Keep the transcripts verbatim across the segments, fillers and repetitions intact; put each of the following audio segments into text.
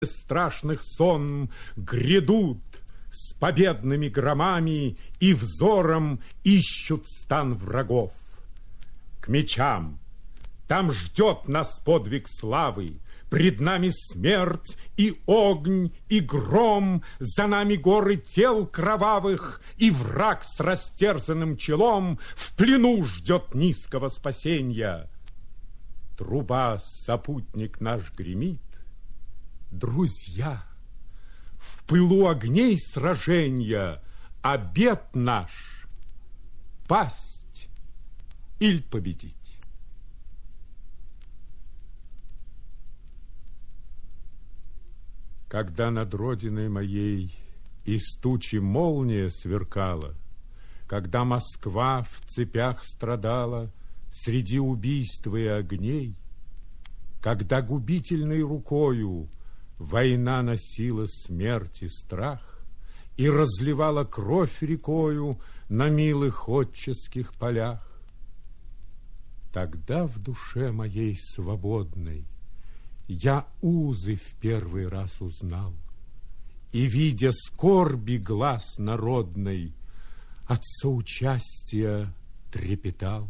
страшных сон грядут с победными громами и взором ищут стан врагов. К мечам! Там ждет нас подвиг славы, пред нами смерть и огонь, и гром, за нами горы тел кровавых, и враг с растерзанным челом в плену ждет низкого спасения. Труба, сопутник наш, гремит. Друзья, в пылу огней сражения обет наш — пасть или победить. Когда над родиной моей из тучи молния сверкала, когда Москва в цепях страдала среди убийства и огней, когда губительной рукою война носила смерть и страх и разливала кровь рекою на милых отческих полях, тогда в душе моей свободной я узы в первый раз узнал, и, видя скорби глаз народной, от соучастия трепетал.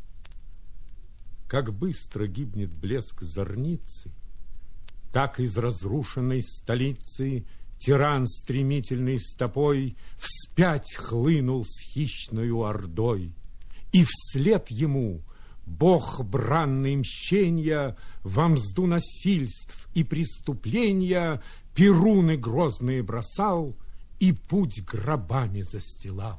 Как быстро гибнет блеск зорницы, так из разрушенной столицы тиран стремительной стопой вспять хлынул с хищною ордой, и вслед ему Бог бранный мщенья во мзду насильств и преступления перуны грозные бросал и путь гробами застилал.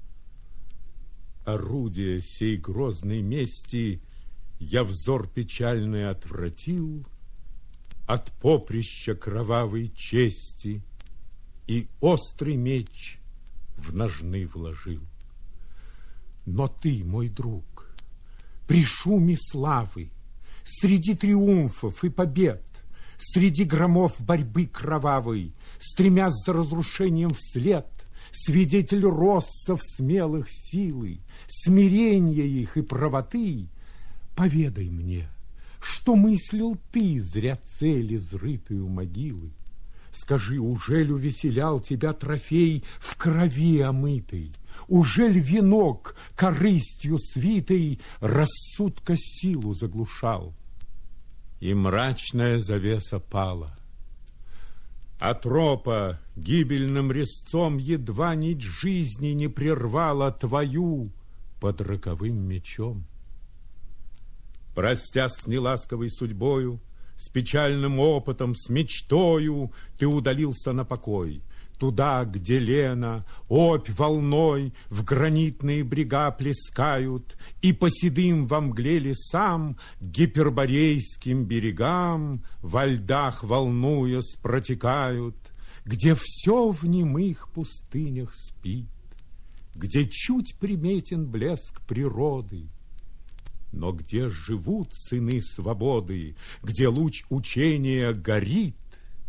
Орудие сей грозной мести я взор печальный отвратил от поприща кровавой чести и острый меч в ножны вложил. Но ты, мой друг, при шуме славы, среди триумфов и побед, среди громов борьбы кровавой, стремясь за разрушением вслед, свидетель россов смелых силы, смирения их и правоты, поведай мне, что мыслил ты, зря цели зрытую могилы? Скажи, ужель увеселял тебя трофей в крови омытый? Ужель венок корыстью свитый рассудка силу заглушал? И мрачная завеса пала. А тропа гибельным резцом едва нить жизни не прервала твою под роковым мечом. Простясь с неласковой судьбою, с печальным опытом, с мечтою, ты удалился на покой, туда, где лена, опь волной в гранитные брега плескают, и по седым во мгле лесам, гиперборейским берегам, во льдах волнуясь протекают, где все в немых пустынях спит, где чуть приметен блеск природы, но где живут сыны свободы, где луч учения горит.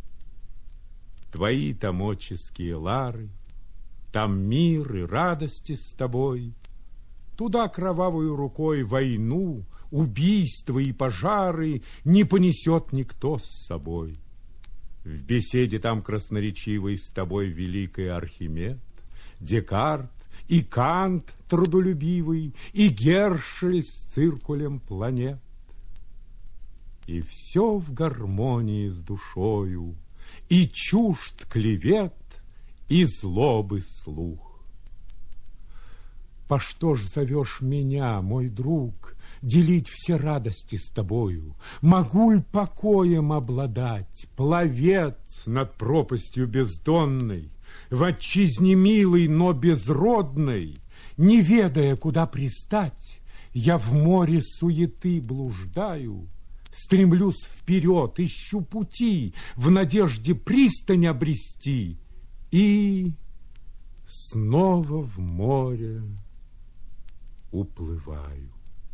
Твои тамоческие лары, там мир и радости с тобой. Туда кровавую рукой войну, убийства и пожары не понесет никто с собой. В беседе там красноречивой с тобой великий Архимед, Декарт и Кант трудолюбивый, и Гершель с циркулем планет. И все в гармонии с душою, и чужд клевет, и злобы слух. По что ж зовешь меня, мой друг, делить все радости с тобою? Могу ль покоем обладать, пловец над пропастью бездонной, в отчизне милой, но безродной, не ведая, куда пристать, я в море суеты блуждаю, стремлюсь вперед, ищу пути, в надежде пристань обрести, и снова в море уплываю.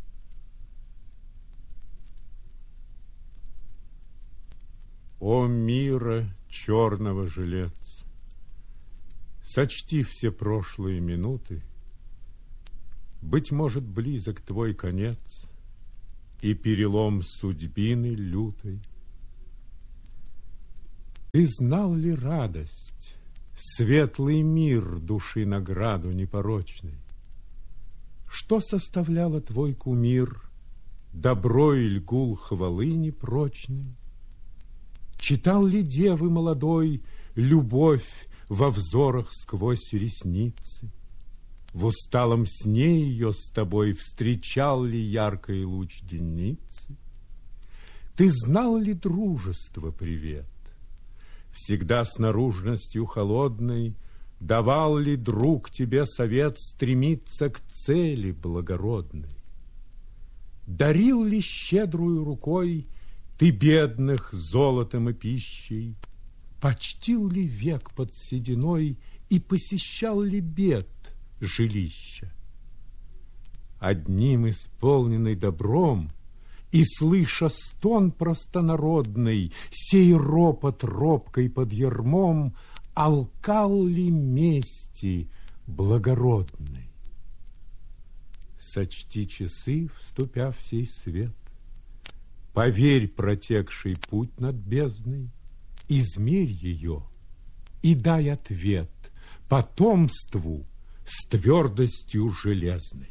О мира черного жилец! Сочти все прошлые минуты, быть может, близок твой конец и перелом судьбины лютой. Ты знал ли радость, светлый мир души награду непорочной? Что составляло твой кумир, добро иль гул хвалы непрочный? Читал ли девы молодой любовь во взорах сквозь ресницы? В усталом сне ее с тобой встречал ли яркий луч денницы? Ты знал ли дружество привет? Всегда с наружностью холодной давал ли друг тебе совет стремиться к цели благородной? Дарил ли щедрую рукой ты бедных золотом и пищей? Почтил ли век под сединой и посещал ли бед жилища? Одним исполненный добром и, слыша стон простонародный, сей ропот робкой под ярмом, алкал ли мести благородной? Сочти часы, вступя в сей свет, поверь протекший путь над бездной, измерь ее и дай ответ потомству с твердостью железной.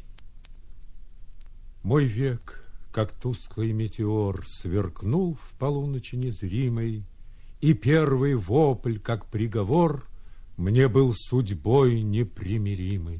Мой век, как тусклый метеор, сверкнул в полуночи незримой, и первый вопль, как приговор, мне был судьбой непримиримой.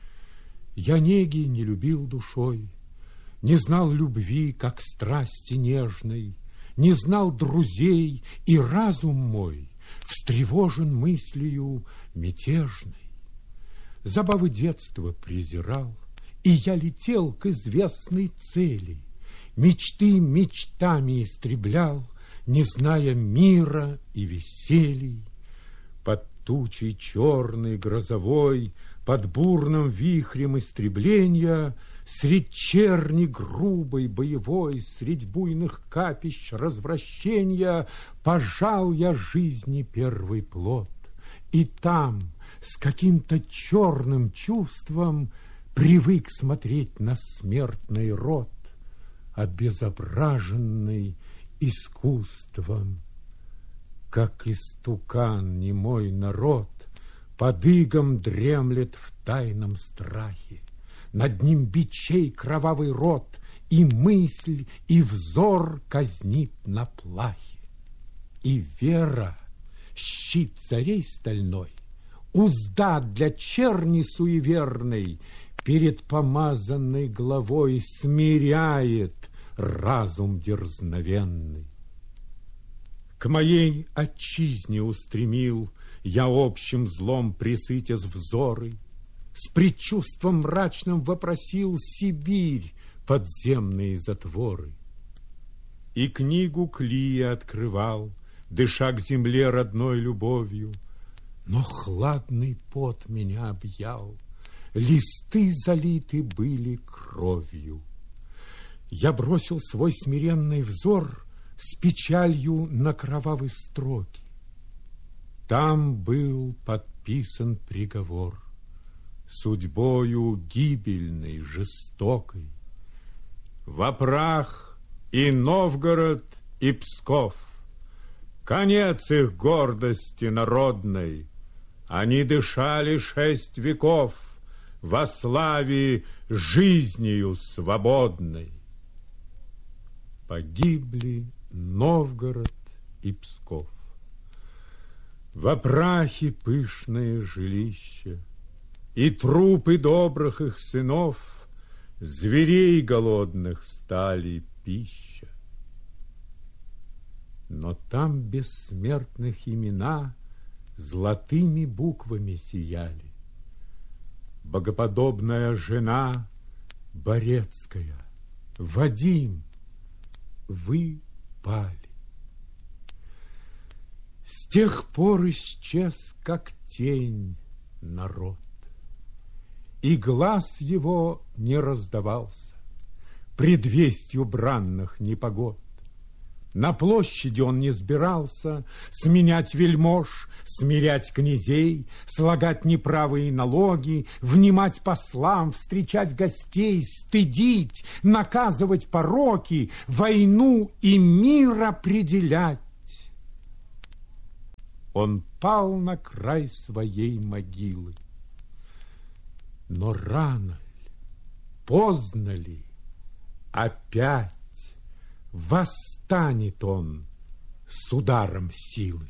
Я неги не любил душой, не знал любви, как страсти нежной, не знал друзей, и разум мой встревожен мыслью мятежной. Забавы детства презирал, и я летел к известной цели, мечты мечтами истреблял, не зная мира и веселий. Под тучей черной грозовой, под бурным вихрем истребления, средь черни грубой боевой, средь буйных капищ развращения, пожал я жизни первый плод, и там с каким-то черным чувством привык смотреть на смертный род, обезображенный искусством. Как истукан немой народ под игом дремлет в тайном страхе, над ним бичей кровавый рот, и мысль, и взор казнит на плахе. И вера, щит царей стальной, узда для черни суеверной, перед помазанной главой смиряет разум дерзновенный. К моей отчизне устремил я общим злом пресытясь взоры, с предчувством мрачным вопросил Сибирь подземные затворы. И книгу Клия открывал, дыша к земле родной любовью, но хладный пот меня объял, листы залиты были кровью. Я бросил свой смиренный взор с печалью на кровавые строки. Там был подписан приговор судьбою гибельной, жестокой. Во прах и Новгород, и Псков, конец их гордости народной. Они дышали шесть веков во славе жизнью свободной. Погибли Новгород и Псков. Во прахе пышное жилище, и трупы добрых их сынов, зверей голодных стали пища. Но там бессмертных имена золотыми буквами сияли. Богоподобная жена Борецкая, Вадим, вы пали. С тех пор исчез, как тень, народ, и глаз его не раздавался предвестью бранных непогод. На площади он не сбирался сменять вельмож, смирять князей, слагать неправые налоги, внимать послам, встречать гостей, стыдить, наказывать пороки, войну и мир определять. он пал на край своей могилы. Но рано ли, поздно ли, опять восстанет он с ударом силы.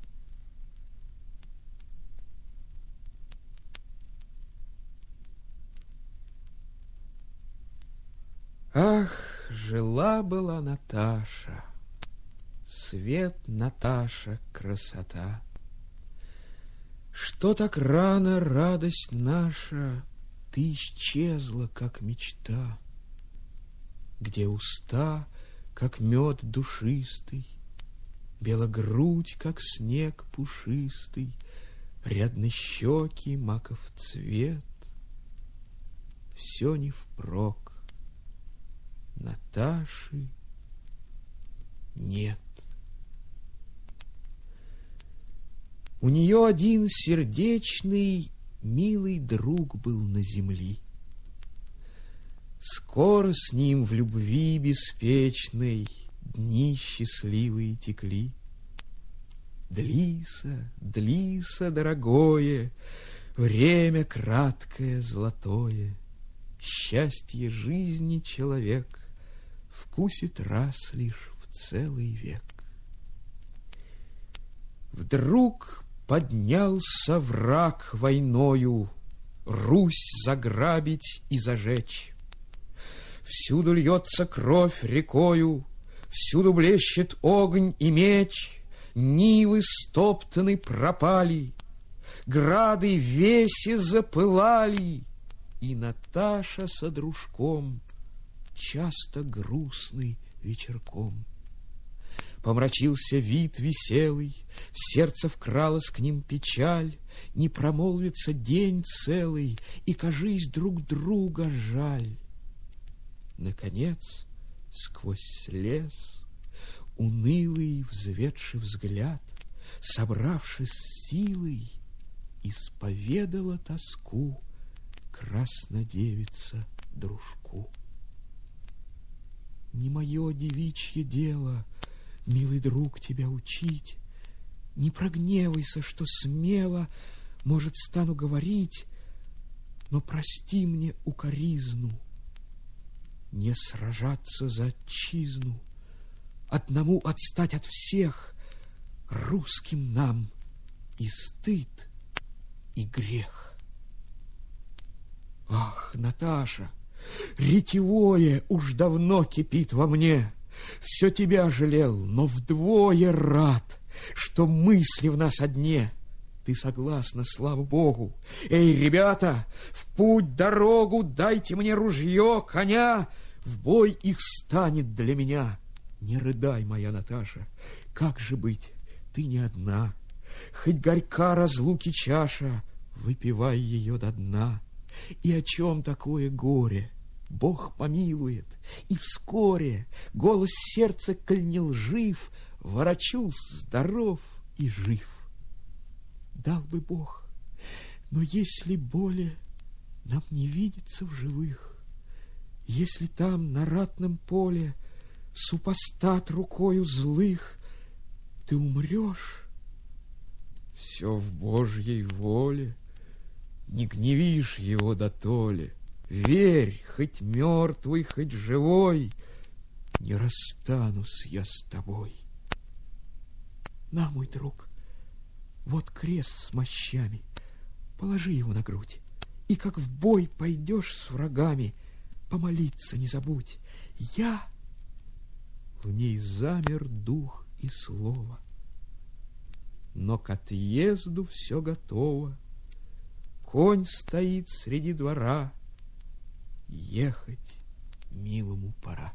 Ах, жила-была Наташа, свет Наташа, красота. Что так рано, радость наша, ты исчезла, как мечта, где уста, как мед душистый, белогрудь, как снег пушистый, рядны щеки, маков цвет. Все не впрок, Наташи нет. У нее один сердечный, милый друг был на земли. Скоро с ним в любви беспечной дни счастливые текли. Длися, длися, дорогое, время краткое, золотое, счастье жизни человек вкусит раз лишь в целый век. Вдруг поднялся враг войною Русь заграбить и зажечь. Всюду льется кровь рекою, всюду блещет огонь и меч. Нивы стоптаны пропали, грады веси запылали, и Наташа со дружком часто грустный вечерком. Помрачился вид веселый, в сердце вкралась к ним печаль, не промолвится день целый, и, кажись, друг друга жаль. Наконец, сквозь лес, унылый взведший взгляд, собравшись силой, исповедала тоску краснодевица дружку. Не мое девичье дело, милый друг, тебя учить. Не прогневайся, что смело, может, стану говорить, но прости мне укоризну. Не сражаться за отчизну, одному отстать от всех, русским нам и стыд, и грех. Ах, Наташа, ретевое уж давно кипит во мне. Все тебя жалел, но вдвое рад, что мысли в нас одне. Ты согласна, слава Богу. Эй, ребята, в путь, дорогу, дайте мне ружье, коня, в бой их станет для меня. Не рыдай, моя Наташа, как же быть, ты не одна. Хоть горька разлуки чаша, выпивай ее до дна. И о чем такое горе? Бог помилует, и вскоре голос сердца, коль не лжив, ворочусь здоров и жив. Дал бы Бог, но если более нам не видится в живых, если там на ратном поле супостат рукою злых, ты умрешь, все в Божьей воле, не гневишь его дотоле. Верь, хоть мертвый, хоть живой, не расстанусь я с тобой. На, мой друг, вот крест с мощами, положи его на грудь, и как в бой пойдешь с врагами, помолиться не забудь. Я... В ней замер дух и слово, но к отъезду все готово. Конь стоит среди двора, ехать милому пора.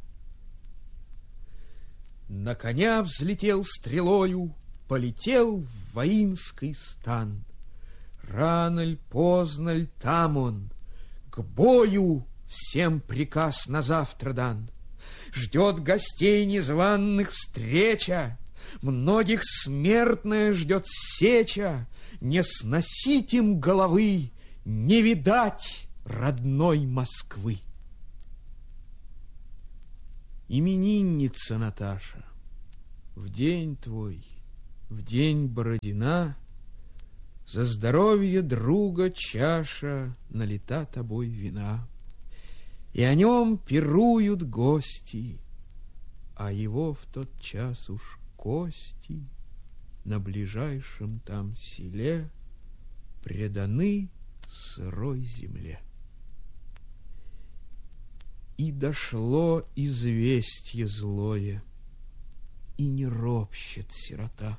На коня взлетел стрелою, полетел в воинский стан. Рано ль, поздно ль, там он, к бою всем приказ на завтра дан. Ждет гостей незваных встреча, многих смертная ждет сеча. Не сносить им головы, не видать родной Москвы. Именинница Наташа, в день твой В день Бородина за здоровье друга чаша налита тобой вина, и о нем пируют гости, а его в тот час уж кости на ближайшем там селе преданы сырой земле. И дошло известье злое, и не ропщет сирота.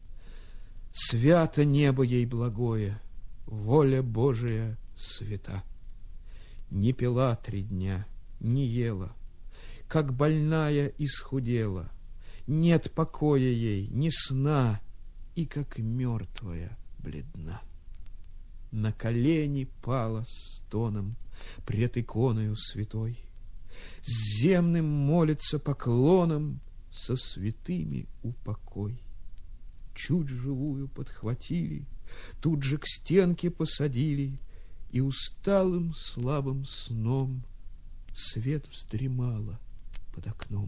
Свято небо ей благое, воля Божия свята. Не пила три дня, не ела, как больная исхудела. Нет покоя ей, ни сна, и как мертвая бледна. На колени пала стоном пред иконою святой, с земным молится поклоном, со святыми упокой. Чуть живую подхватили, тут же к стенке посадили, и усталым слабым сном свет вздремала под окном.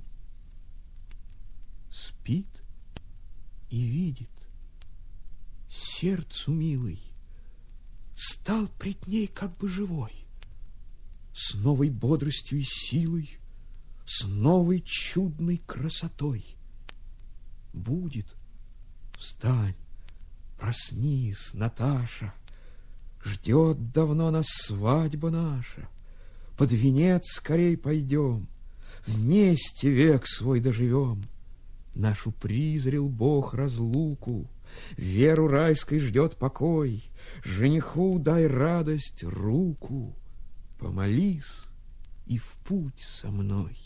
Спит и видит, сердцу милый стал пред ней как бы живой, с новой бодростью и силой, с новой чудной красотой. Будет, встань, проснись, Наташа, ждет давно нас свадьба наша. Под венец скорей пойдем, вместе век свой доживем. Нашу призрел Бог разлуку, веру райской ждет покой. Жениху дай радость руку, помолись и в путь со мной.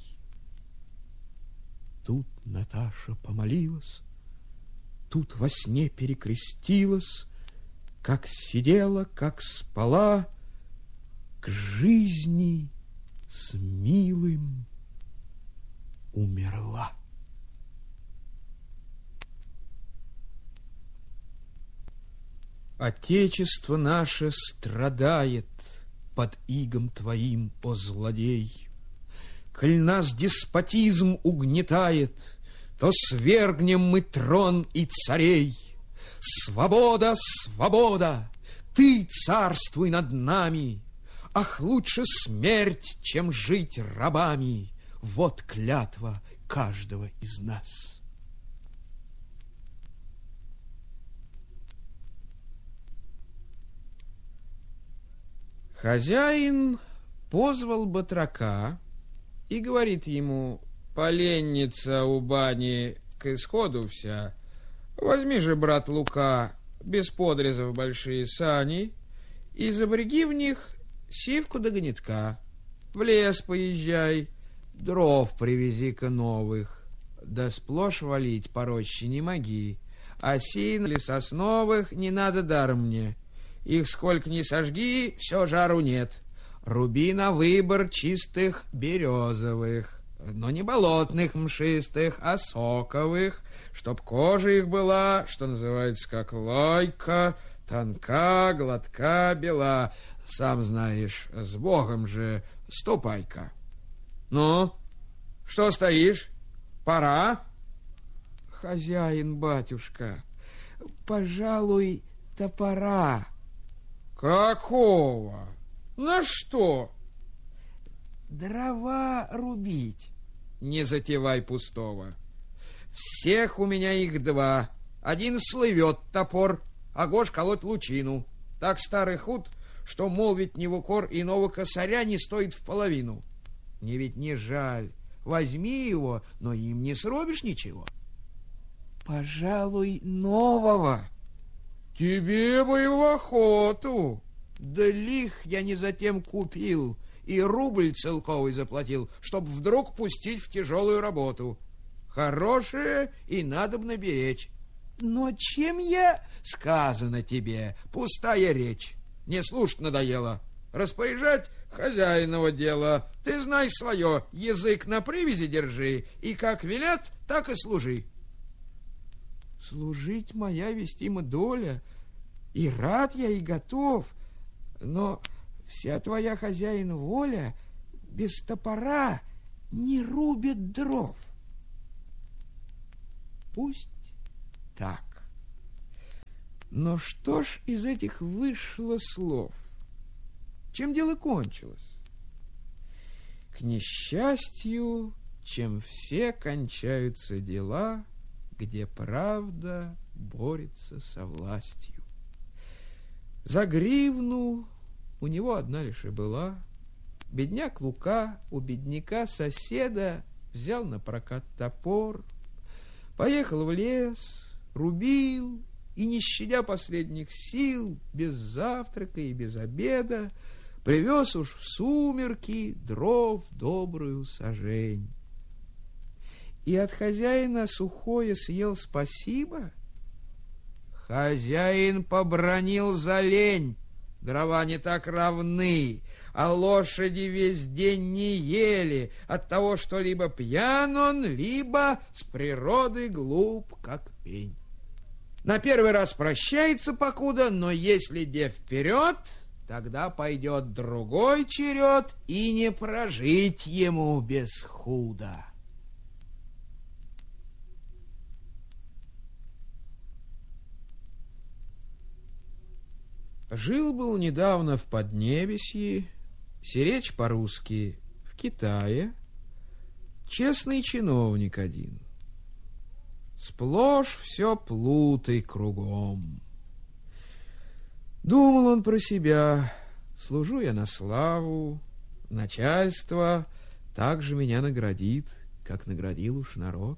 Тут Наташа помолилась, тут во сне перекрестилась, как сидела, как спала, к жизни с милым умерла. Отечество наше страдает под игом твоим, о злодей. Коль нас деспотизм угнетает, то свергнем мы трон и царей. Свобода, свобода, ты царствуй над нами. Ах, лучше смерть, чем жить рабами. Вот клятва каждого из нас. Хозяин позвал батрака и говорит ему: поленница у бани к исходу вся. Возьми же, брат Лука, без подрезов большие сани и запряги в них сивку да гнетка. В лес поезжай, дров привези-ка новых, да сплошь валить по роще не моги. Осин или сосновых не надо даром мне. Их сколько ни сожги, все жару нет. Руби на выбор чистых березовых, но не болотных мшистых, а соковых, чтоб кожа их была, что называется, как лойка, тонка, гладка, бела. Сам знаешь, с Богом же, ступай-ка. Ну, что стоишь? Пора? Хозяин, батюшка, пожалуй, топора. Какого? На что? Дрова рубить. Не затевай пустого. Всех у меня их два. Один слывет топор, а гош колоть лучину. Так старый худ, что молвить не в укор иного косаря не стоит в половину. Мне ведь не жаль. Возьми его, но им не срубишь ничего. Пожалуй, нового. Тебе бы и в охоту. Да лих я не затем купил и рубль целковый заплатил, чтоб вдруг пустить в тяжелую работу. Хорошее и надобно беречь. Но чем я... Сказано тебе, пустая речь. Не слушать надоело. Распоряжать хозяиново дело. Ты знай свое, язык на привязи держи, и как велят, так и служи. Служить моя вестима доля, и рад я, и готов, но вся твоя, хозяин, воля без топора не рубит дров. Пусть так. Но что ж из этих вышло слов? Чем дело кончилось? К несчастью, чем все кончаются дела, где правда борется со властью. За гривну у него одна лишь и была. Бедняк Лука у бедняка-соседа взял на прокат топор, поехал в лес, рубил и, не щадя последних сил, без завтрака и без обеда, привез уж в сумерки дров добрую сажень. И от хозяина сухое съел спасибо. Хозяин побранил за лень. Дрова не так равны, а лошади весь день не ели от того, что либо пьян он, либо с природы глуп, как пень. На первый раз прощается покуда, но если де вперед, тогда пойдет другой черед, и не прожить ему без худа. Жил-был недавно в Поднебесье, сиречь по-русски в Китае, честный чиновник один. Сплошь все плутай кругом. Думал он про себя: служу я на славу, начальство также меня наградит, как наградил уж народ.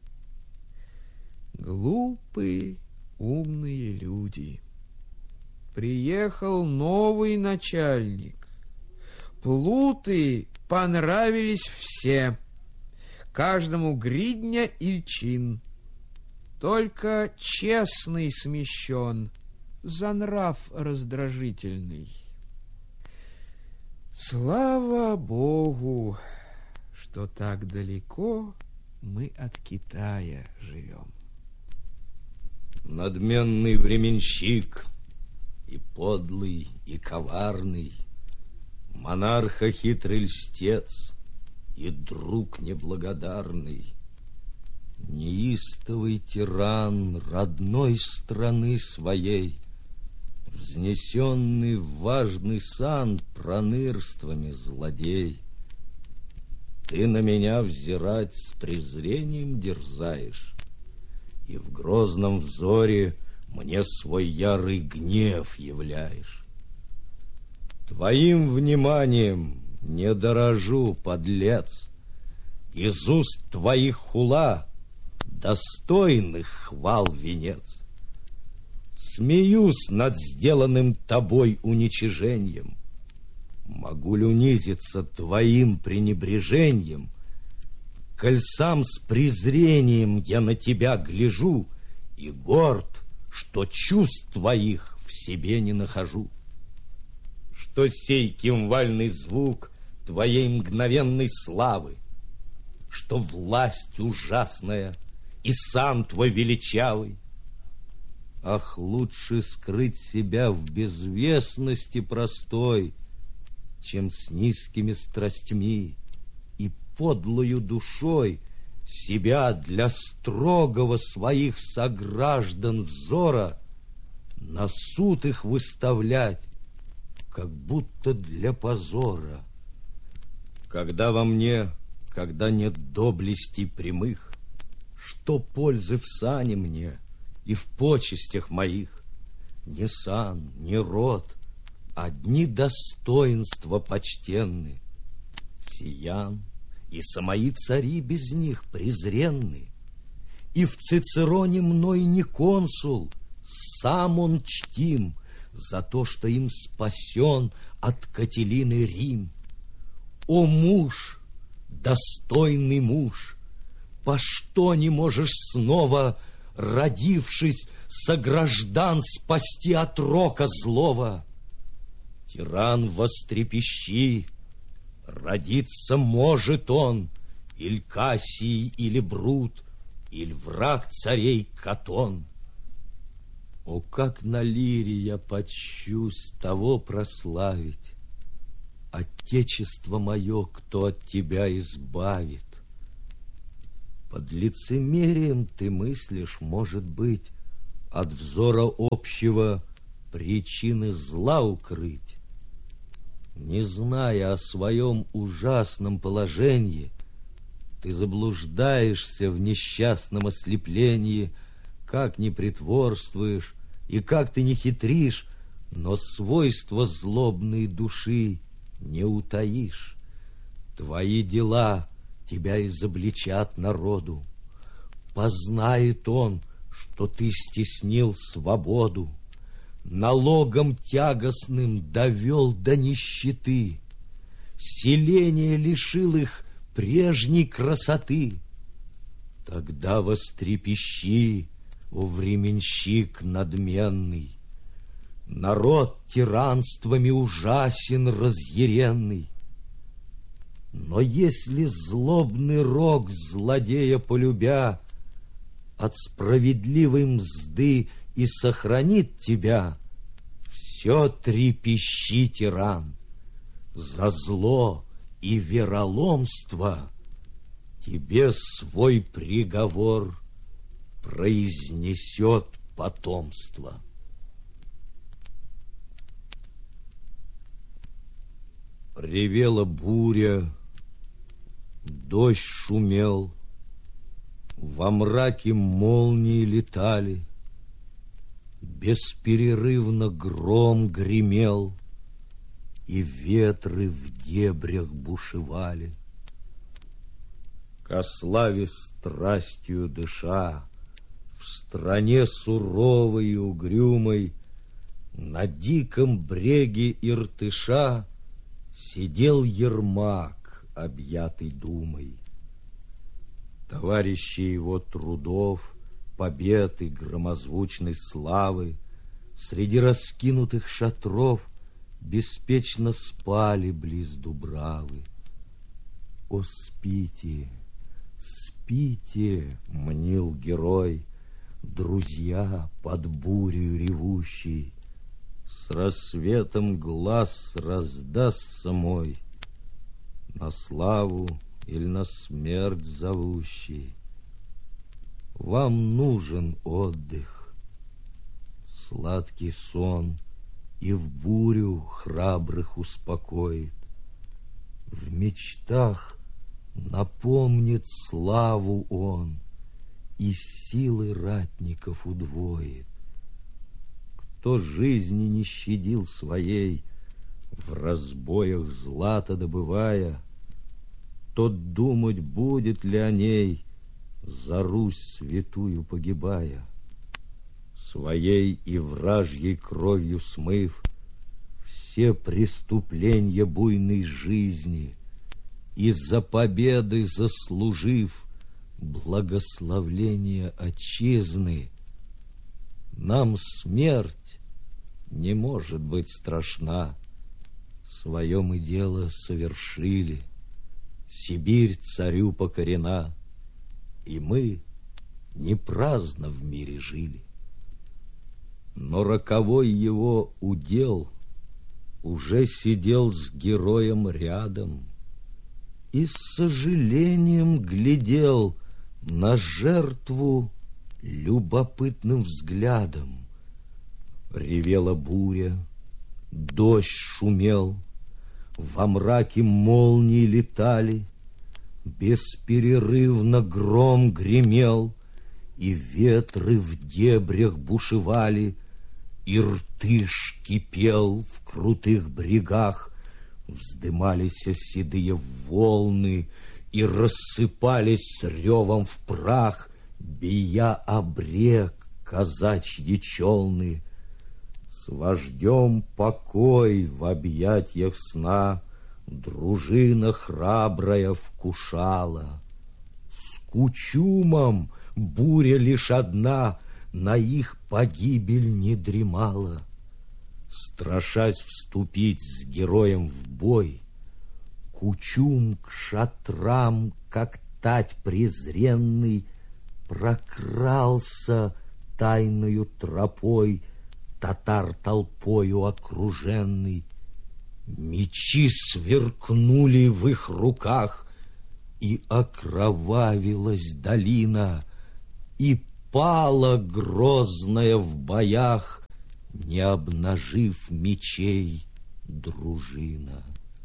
Глупые, умные люди. Приехал новый начальник. Плуты понравились все. Каждому гридня и чин. Только честный смещен, за нрав раздражительный. Слава Богу, что так далеко мы от Китая живем. Надменный временщик, и подлый, и коварный, монарха хитрый льстец, и друг неблагодарный, неистовый тиран родной страны своей, взнесенный в важный сан пронырствами злодей. Ты на меня взирать с презрением дерзаешь, и в грозном взоре мне свой ярый гнев являешь. Твоим вниманием не дорожу, подлец, из уст твоих хула достойных хвал венец. Смеюсь над сделанным тобой уничижением. Могу ли унизиться твоим пренебрежением, коль сам с презрением я на тебя гляжу и горд, что чувств твоих в себе не нахожу? Что сей кимвальный звук твоей мгновенной славы, что власть ужасная и сан твой величавый. Ах, лучше скрыть себя в безвестности простой, чем с низкими страстьми и подлою душой себя для строгого своих сограждан взора на суд их выставлять, как будто для позора. Когда во мне, когда нет доблестей прямых, что пользы в сане мне и в почестях моих? Ни сан, ни род, одни достоинства почтенны. Сиян и самои цари без них презренны. И в Цицероне мной не консул, сам он чтим за то, что им спасен от Кателины Рим. О муж, достойный муж, по что не можешь снова, родившись, сограждан спасти от рока злого? Тиран вострепещи, родиться может он, иль Кассий, или Брут, иль враг царей Катон. О, как на лире я почусь того прославить, Отечество мое, кто от тебя избавит. Под лицемерием ты мыслишь, может быть, от взора общего причины зла укрыть. Не зная о своем ужасном положении, ты заблуждаешься в несчастном ослеплении, как ни притворствуешь и как ты не хитришь, но свойства злобной души не утаишь. Твои дела тебя изобличат народу. Познает он, что ты стеснил свободу, налогом тягостным довел до нищеты, селение лишил их прежней красоты. Тогда вострепещи, о временщик надменный, народ тиранствами ужасен разъяренный. Но если злобный рок злодея полюбя от справедливой мзды и сохранит тебя, все трепещи, тиран, за зло и вероломство тебе свой приговор произнесет потомство. Ревела буря, дождь шумел, во мраке молнии летали, бесперерывно гром гремел, и ветры в дебрях бушевали. Ко славе страстью дыша, в стране суровой и угрюмой, на диком бреге Иртыша сидел Ермак, объятый думой. Товарищи его трудов, побед и громозвучной славы среди раскинутых шатров беспечно спали близ Дубравы. О, спите, спите, мнил герой, друзья под бурею ревущей, с рассветом глаз раздастся мой, на славу или на смерть зовущий. Вам нужен отдых, сладкий сон, и в бурю храбрых успокоит. В мечтах напомнит славу он, и силы ратников удвоит. Кто жизни не щадил своей, в разбоях злато добывая, тот думать будет ли о ней, за Русь святую погибая. Своей и вражьей кровью смыв все преступления буйной жизни, из-за победы заслужив благословление отчизны, нам смерть не может быть страшна. Свое мы дело совершили, Сибирь царю покорена, и мы не праздно в мире жили. Но роковой его удел уже сидел с героем рядом и с сожалением глядел на жертву любопытным взглядом. Ревела буря, дождь шумел, во мраке молнии летали, бесперерывно гром гремел, и ветры в дебрях бушевали, и Иртыш кипел в крутых брегах, вздымались седые волны и рассыпались с ревом в прах, бия о брег казачьи челны. С вождем покой в объятьях сна дружина храбрая вкушала. С Кучумом буря лишь одна на их погибель не дремала. Страшась вступить с героем в бой, Кучум к шатрам, как тать презренный, прокрался тайною тропой, татар толпою окруженный. Мечи сверкнули в их руках, и окровавилась долина, и пала грозная в боях, не обнажив мечей, дружина.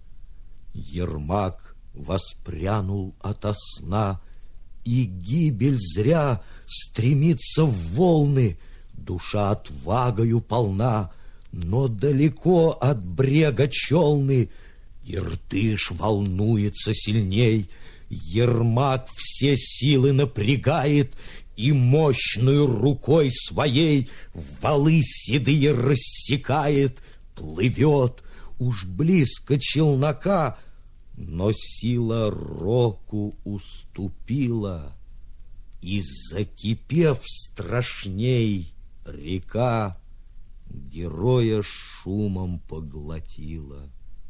Ермак воспрянул ото сна, и гибель зря стремится в волны. Душа отвагою полна, но далеко от брега челны. Иртыш волнуется сильней, Ермак все силы напрягает и мощную рукой своей валы седые рассекает. Плывет уж близко челнока, но сила року уступила, и, закипев страшней, река героя шумом поглотила.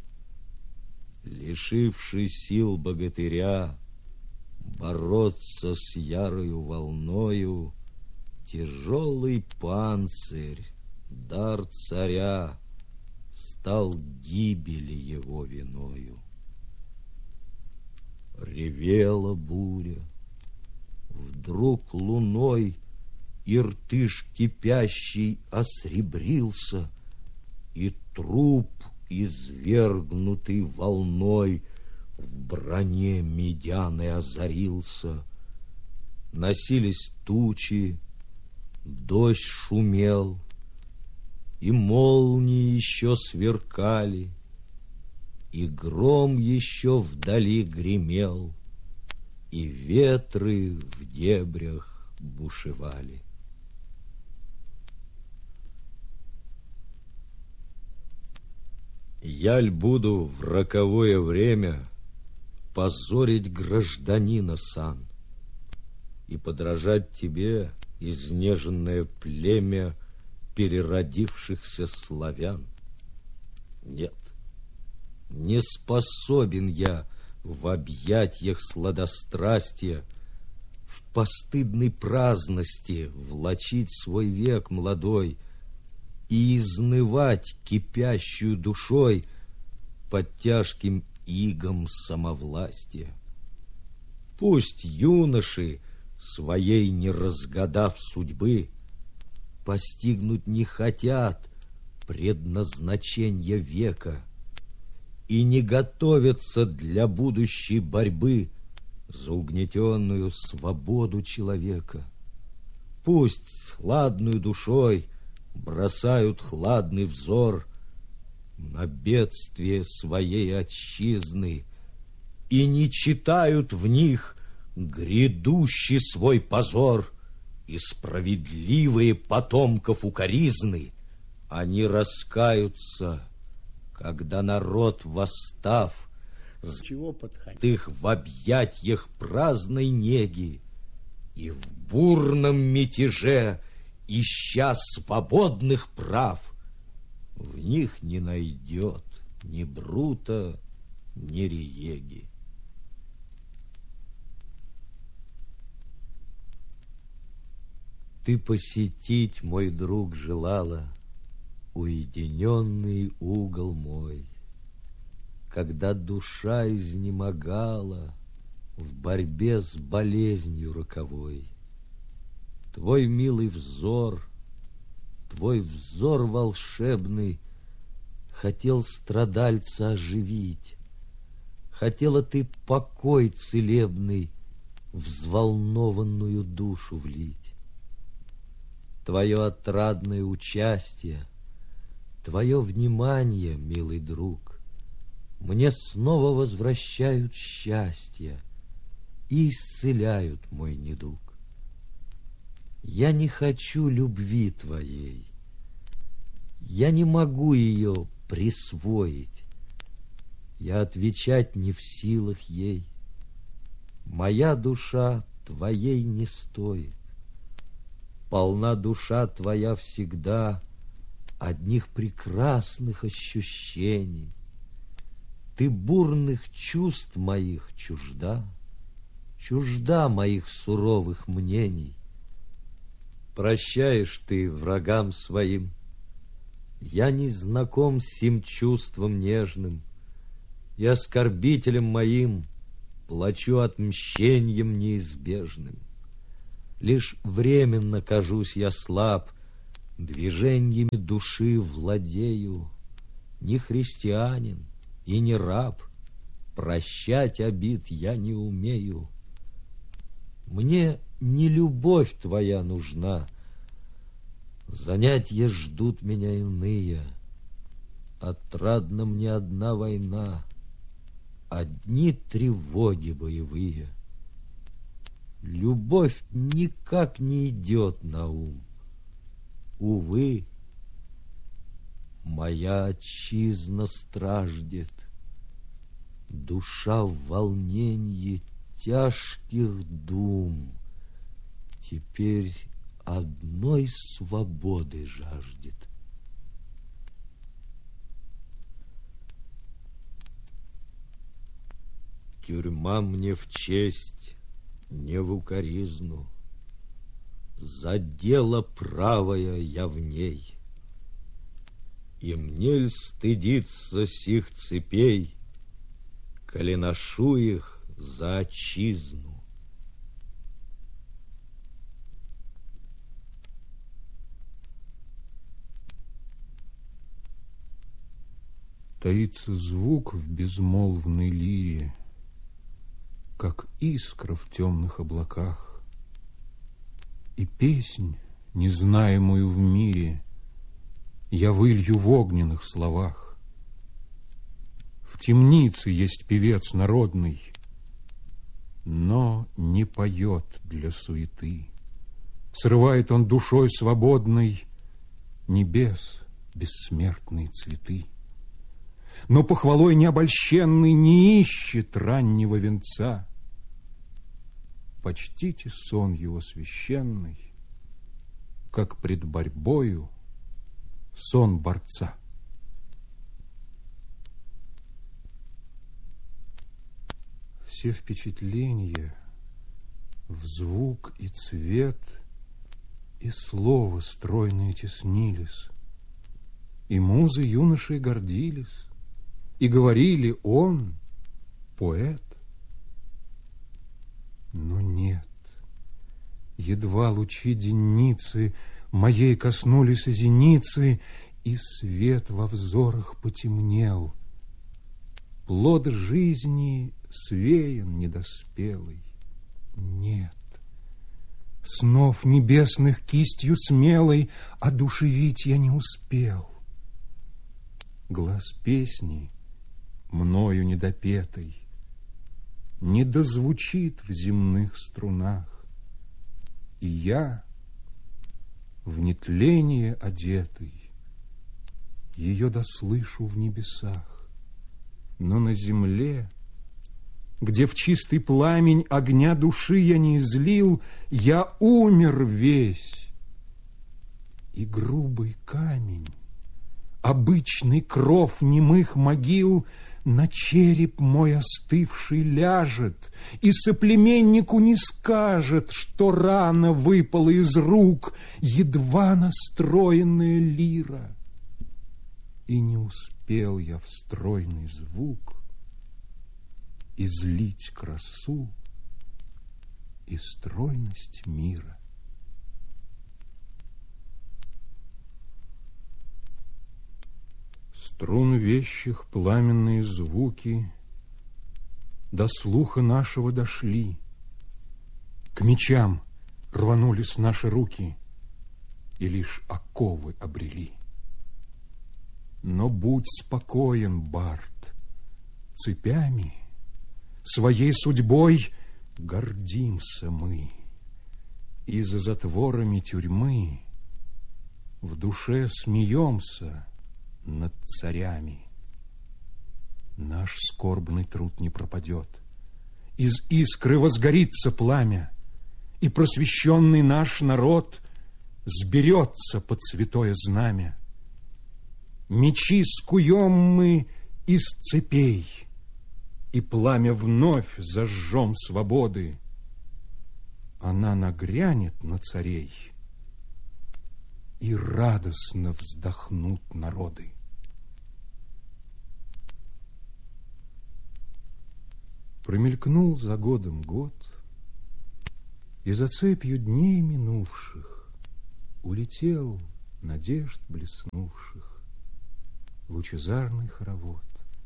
Лишивший сил богатыря бороться с ярою волною, тяжелый панцирь, дар царя, стал гибели его виною. Ревела буря, вдруг луной Иртыш кипящий осребрился, и труп, извергнутый волной, в броне медяной озарился. Носились тучи, дождь шумел, и молнии еще сверкали, и гром еще вдали гремел, и ветры в дебрях бушевали. Яль буду в роковое время позорить гражданина сан и подражать тебе, изнеженное племя переродившихся славян. Нет, не способен я в объятиях сладострастия, в постыдной праздности влачить свой век молодой и изнывать кипящую душой под тяжким игом самовластия. Пусть юноши, своей не разгадав судьбы, постигнуть не хотят предназначения века и не готовятся для будущей борьбы за угнетенную свободу человека. Пусть с хладной душой бросают хладный взор на бедствие своей отчизны и не читают в них грядущий свой позор, и справедливые потомков укоризны. Они раскаются, когда народ, восстав, сжигает их в объятиях праздной неги, и в бурном мятеже, ища свободных прав, в них не найдет ни Брута, ни Риеги. Ты посетить, мой друг, желала уединенный угол мой, когда душа изнемогала в борьбе с болезнью роковой. Твой милый взор, твой взор волшебный хотел страдальца оживить, хотела ты покой целебный в взволнованную душу влить. Твое отрадное участие, твое внимание, милый друг, мне снова возвращают счастье и исцеляют мой недуг. Я не хочу любви твоей, я не могу ее присвоить, я отвечать не в силах ей. Моя душа твоей не стоит. Полна душа твоя всегда одних прекрасных ощущений. Ты бурных чувств моих чужда, чужда моих суровых мнений. Прощаешь ты врагам своим, я не знаком с сим чувством нежным, и оскорбителям моим плачу отмщением неизбежным. Лишь временно кажусь я слаб, движениями души владею. Не христианин и не раб, прощать обид я не умею. Мне не любовь твоя нужна, занятья ждут меня иные. Отрадна мне одна война, одни тревоги боевые. Любовь никак не идет на ум. Увы, моя отчизна страждет, душа в волненье тяжких дум теперь одной свободы жаждет. Тюрьма мне в честь, не в укоризну, за дело правое я в ней. И мне ль стыдиться сих цепей, коли ношу их за отчизну? Таится звук в безмолвной лире, как искра в темных облаках, и песнь, незнаемую в мире, я вылью в огненных словах. В темнице есть певец народный, но не поет для суеты. Срывает он душой свободной небес бессмертные цветы. Но похвалой необольщенный не ищет раннего венца. Почтите сон его священный, как пред борьбою сон борца. Все впечатления в звук и цвет и слово стройные теснились, и музы юношей гордились, и говорили: он поэт. Но нет, едва лучи денницы моей коснулись зеницы, и свет во взорах потемнел. Плод жизни свеян недоспелый. Нет, снов небесных кистью смелой одушевить я не успел. Глас песни, мною недопетой, не дозвучит в земных струнах, и я, в нетление одетый, ее дослышу в небесах. Но на земле, где в чистый пламень огня души я не излил, я умер весь, и грубый камень, обычный кров немых могил, на череп мой остывший ляжет, и соплеменнику не скажет, что рано выпала из рук едва настроенная лира. И не успел я в стройный звук излить красу и стройность мира. Струн вещих пламенные звуки до слуха нашего дошли. К мечам рванулись наши руки, и лишь оковы обрели. Но будь спокоен, бард, цепями, своей судьбой гордимся мы, и за затворами тюрьмы в душе смеемся над царями. Наш скорбный труд не пропадет, из искры возгорится пламя, и просвещенный наш народ сберется под святое знамя. Мечи скуем мы из цепей, и пламя вновь зажжем свободы. Она нагрянет на царей, и радостно вздохнут народы. Промелькнул за годом год, И за цепью дней минувших улетел надежд блеснувших лучезарный хоровод.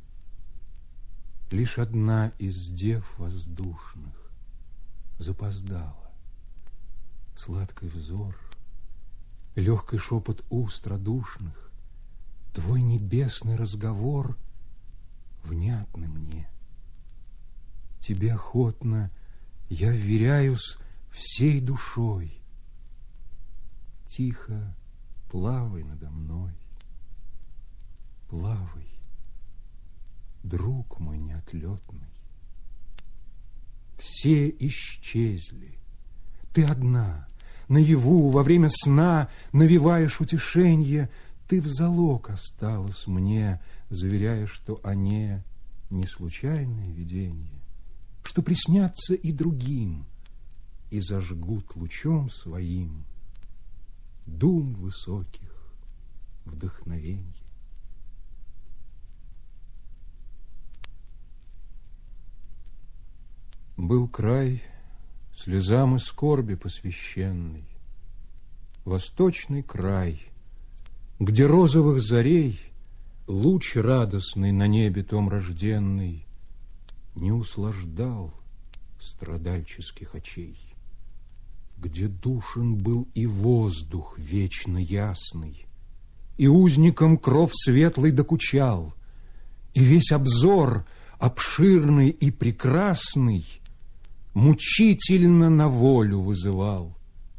Лишь одна из дев воздушных запоздала. Сладкий взор, легкий шепот уст радушных, твой небесный разговор внятны мне. Тебе охотно я вверяюсь всей душой. Тихо плавай надо мной, плавай, друг мой неотлетный. Все исчезли, ты одна, наяву, во время сна навеваешь утешенье. Ты в залог осталась мне, заверяя, что они не случайное видение, что приснятся и другим, и зажгут лучом своим дум высоких вдохновенье. Был край слезам и скорби посвященный, восточный край, где розовых зарей луч радостный на небе том рожденный не услаждал страдальческих очей, где душен был и воздух вечно ясный, и узникам кров светлый докучал, и весь обзор обширный и прекрасный мучительно на волю вызывал.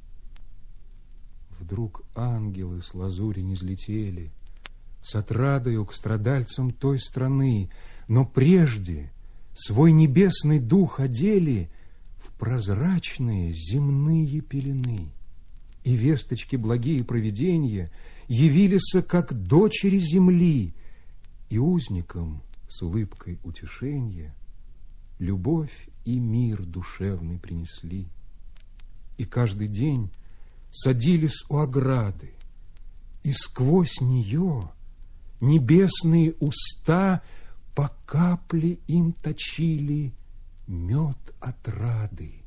Вдруг ангелы с лазури низлетели, с отрадою к страдальцам той страны, но прежде свой небесный дух одели в прозрачные земные пелены, и весточки благие провиденья явились, как дочери земли, и узникам с улыбкой утешенья любовь и мир душевный принесли. И каждый день садились у ограды, и сквозь нее небесные уста по капле им точили мед отрады.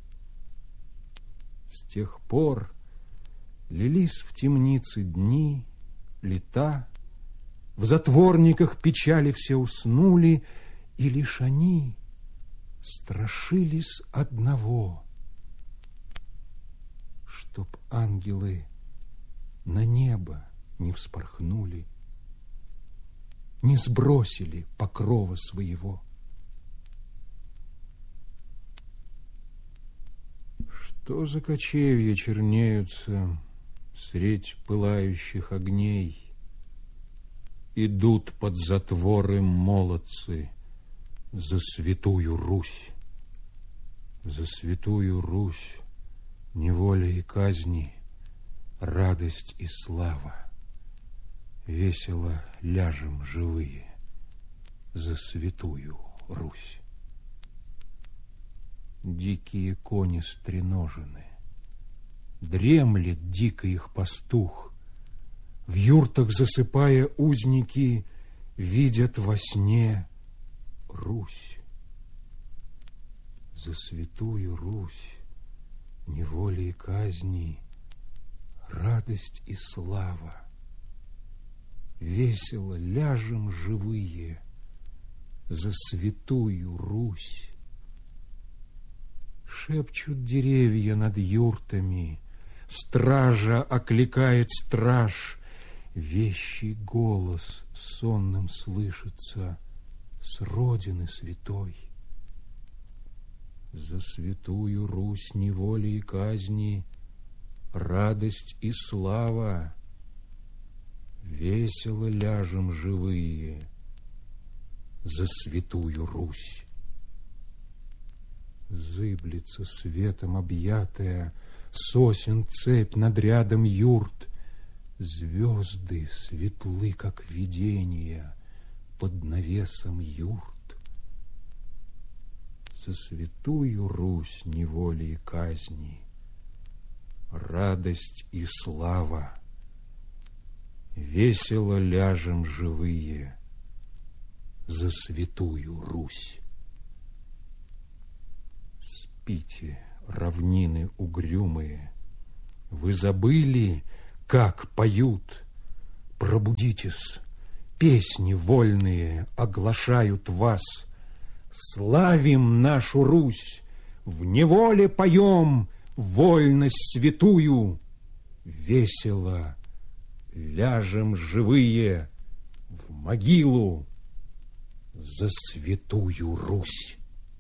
С тех пор лились в темнице дни, лета, в затворниках печали все уснули, и лишь они страшились одного, чтоб ангелы на небо не вспорхнули, не сбросили покрова своего. Что за кочевья чернеются средь пылающих огней? Идут под затворы молодцы за святую Русь. За святую Русь неволя и казни, радость и слава. Весело ляжем живые за святую Русь. Дикие кони стреножены, дремлет дико их пастух. В юртах засыпая, узники видят во сне Русь. За святую Русь неволя и казни, радость и слава. Весело ляжем живые за святую Русь. Шепчут деревья над юртами, стража окликает страж. Вещий голос сонным слышится с родины святой. За святую Русь неволи и казни, радость и слава. Весело ляжем живые за святую Русь. Зыблется светом объятая сосен цепь над рядом юрт. Звезды светлы, как видения, под навесом юрт. За святую Русь неволи и казни, радость и слава. Весело ляжем живые за святую Русь. Спите, равнины угрюмые, вы забыли, как поют? Пробудитесь, песни вольные оглашают вас. Славим нашу Русь, в неволе поем вольность святую. Весело ляжем живые в могилу за святую Русь.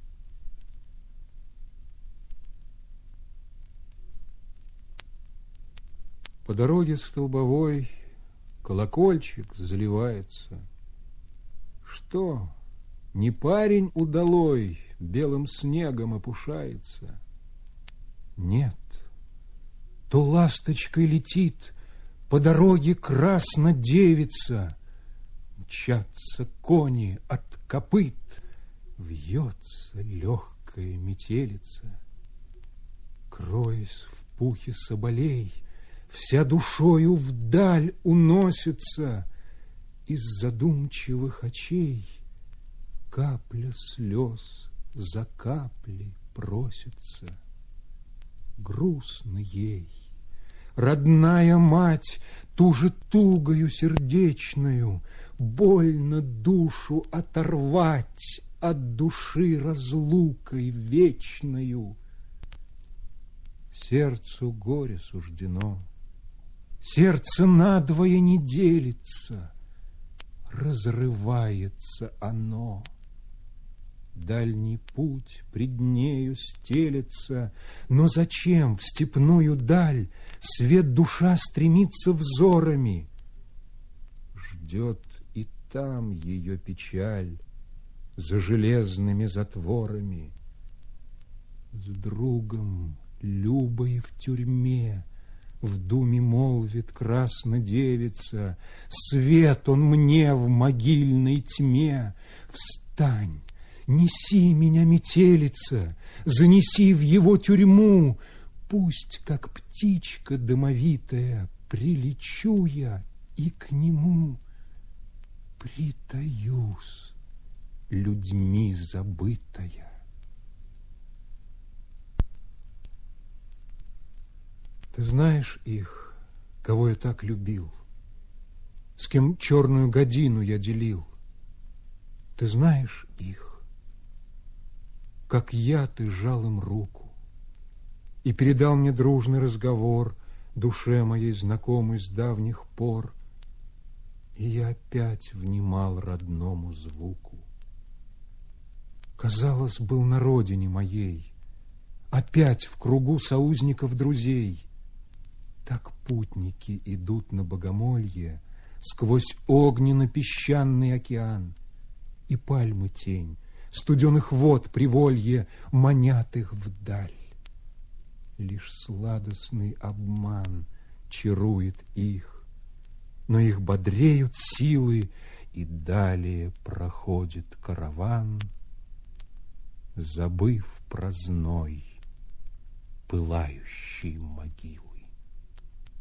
По дороге столбовой колокольчик заливается. Что, не парень удалой белым снегом опушается? Нет, то ласточкой летит по дороге красно девица. Мчатся кони от копыт, вьется легкая метелица. Кроясь в пухе соболей, вся душою вдаль уносится. Из задумчивых очей капля слез за каплей просится. Грустно ей, родная мать, ту же тугою сердечную, больно душу оторвать от души разлукой вечною. Сердцу горе суждено, сердце надвое не делится, разрывается оно. Дальний путь пред нею стелется, но зачем в степную даль свет душа стремится взорами? Ждет и там ее печаль за железными затворами. С другом Любой в тюрьме в думе молвит красно девица: свет он мне в могильной тьме. Встань, неси меня, метелица, занеси в его тюрьму. Пусть, как птичка домовитая, прилечу я и к нему притаюсь, людьми забытая. Ты знаешь их, кого я так любил, с кем черную годину я делил? Ты знаешь их, как я ты жал им руку и передал мне дружный разговор душе моей знакомой с давних пор, и я опять внимал родному звуку. Казалось, был на родине моей, опять в кругу соузников друзей. Так путники идут на богомолье сквозь огненно-песчаный океан, и пальмы тень студеных вод приволье манят их вдаль. Лишь сладостный обман чарует их, но их бодреют силы, и далее проходит караван, забыв про зной пылающей могилы.